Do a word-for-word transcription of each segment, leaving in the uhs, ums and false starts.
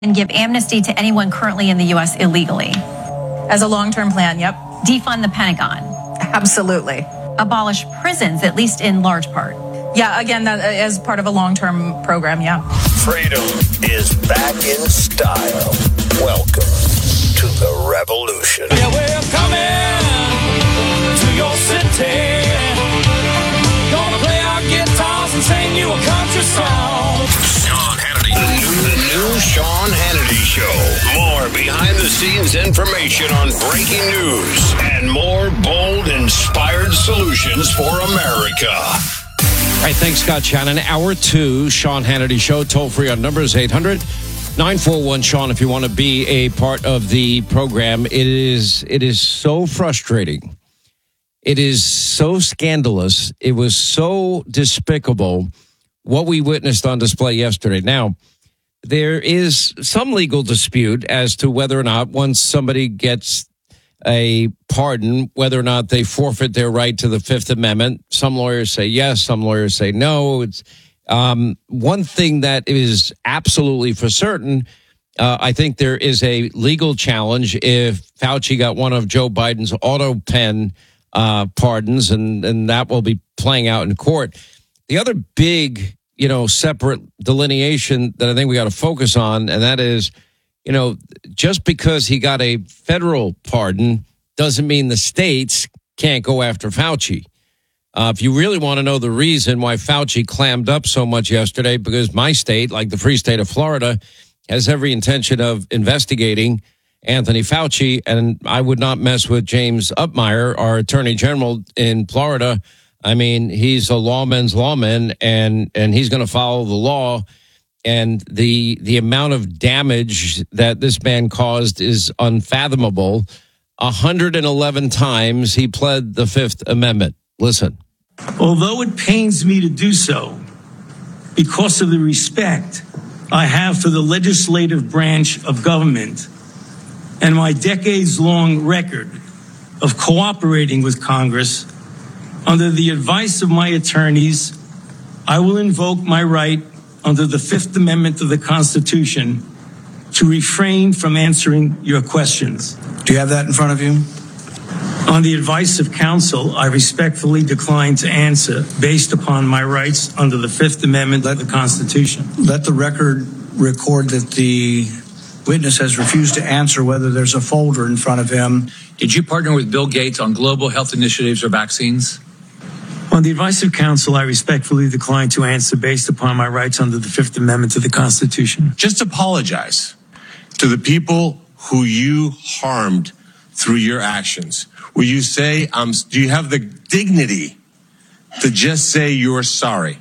and give amnesty to anyone currently in the U S illegally. As a long-term plan, yep. Defund the Pentagon. Absolutely. Abolish prisons, at least in large part. Yeah, again, that as part of a long-term program, yeah. Freedom is back in style. Welcome to the revolution. Yeah, we're coming to your city. Gonna play our guitars and sing you a country song. Sean Hannity. The new, the new Sean Hannity Show. More behind-the-scenes information on breaking news and more bold, inspired solutions for America. All right, thanks, Scott Shannon. Hour two, Sean Hannity Show. Toll free on numbers eight hundred nine four one Sean if you want to be a part of the program. It is it is so frustrating. It is so scandalous. It was so despicable what we witnessed on display yesterday. Now, there is some legal dispute as to whether or not once somebody gets a pardon, whether or not they forfeit their right to the Fifth Amendment. Some lawyers say yes, some lawyers say no. It's um, one thing that is absolutely for certain. Uh, I think there is a legal challenge if Fauci got one of Joe Biden's auto pen uh, pardons, and, and that will be playing out in court. The other big, you know, separate delineation that I think we got to focus on, and that is, you know, just because he got a federal pardon doesn't mean the states can't go after Fauci. Uh, if you really want to know the reason why Fauci clammed up so much yesterday, because my state, like the free state of Florida, has every intention of investigating Anthony Fauci, and I would not mess with James Upmeyer, our attorney general in Florida. I mean, he's a lawman's lawman, and, and he's going to follow the law. And the the amount of damage that this man caused is unfathomable. one hundred eleven times he pled the Fifth Amendment. Listen. Although it pains me to do so, because of the respect I have for the legislative branch of government and my decades-long record of cooperating with Congress, under the advice of my attorneys, I will invoke my right under the Fifth Amendment of the Constitution to refrain from answering your questions. Do you have that in front of you? On the advice of counsel, I respectfully decline to answer based upon my rights under the Fifth Amendment of the Constitution. Let the record record that the witness has refused to answer whether there's a folder in front of him. Did you partner with Bill Gates on global health initiatives or vaccines? On the advice of counsel, I respectfully decline to answer based upon my rights under the Fifth Amendment to the Constitution. Just apologize to the people who you harmed through your actions. Will you say, um, do you have the dignity to just say you're sorry?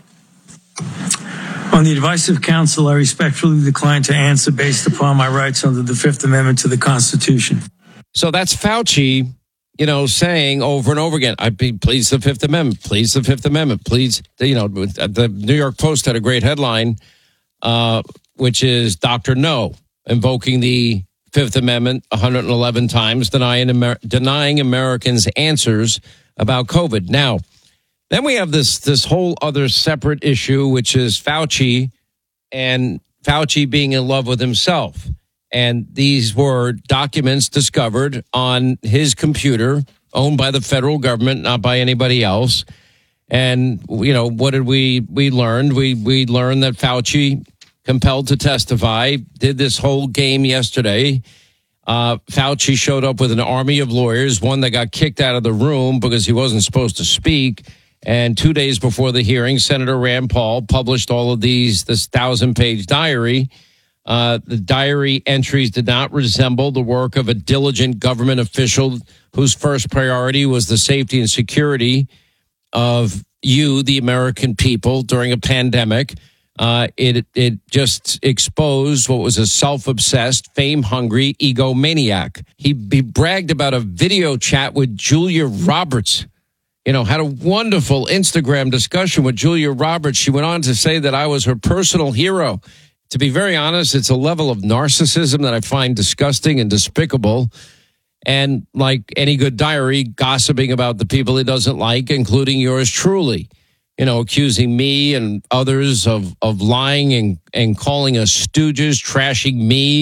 On the advice of counsel, I respectfully decline to answer based upon my rights under the Fifth Amendment to the Constitution. So that's Fauci, you know, saying over and over again, I please the Fifth Amendment, please the Fifth Amendment, please. You know, the New York Post had a great headline, uh, which is Doctor No, invoking the Fifth Amendment one hundred eleven times, denying, Amer- denying Americans answers about COVID. Now, then we have this this whole other separate issue, which is Fauci and Fauci being in love with himself. And these were documents discovered on his computer, owned by the federal government, not by anybody else. And, you know, what did we we learned? We we learned that Fauci, compelled to testify, did this whole game yesterday. Uh, Fauci showed up with an army of lawyers, one that got kicked out of the room because he wasn't supposed to speak. And two days before the hearing, Senator Rand Paul published all of these, this thousand-page diary. Uh, the diary entries did not resemble the work of a diligent government official whose first priority was the safety and security of you, the American people, during a pandemic. Uh, it it just exposed what was a self-obsessed, fame-hungry egomaniac. He, he bragged about a video chat with Julia Roberts. You know, had a wonderful Instagram discussion with Julia Roberts. She went on to say that I was her personal hero. To be very honest, it's a level of narcissism that I find disgusting and despicable. And like any good diary, gossiping about the people he doesn't like, including yours truly. you know, accusing me and others of, of lying and, and calling us stooges, trashing me